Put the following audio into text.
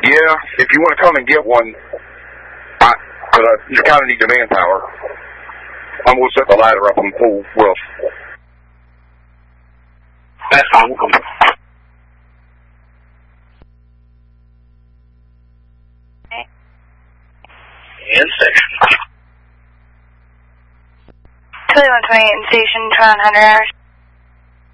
Yeah, if you want to come and get one, but you kind of need the manpower. I'm going to set the ladder up on the pool roof. That's fine. In section. 2128 in station, Tron 100 hours.